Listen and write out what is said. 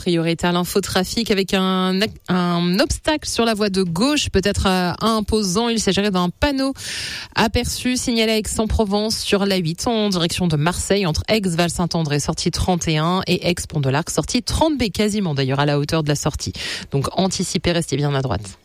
priorité à l'infotrafic avec un obstacle sur la voie de gauche, peut-être imposant. Il s'agirait d'un panneau aperçu signalé à Aix-en-Provence sur l'A8 en direction de Marseille entre Aix-Val-Saint-André sortie 31 et Aix-Pont de l'Arc sortie 30B, quasiment d'ailleurs à la hauteur de la sortie. Donc anticipez, restez bien à droite.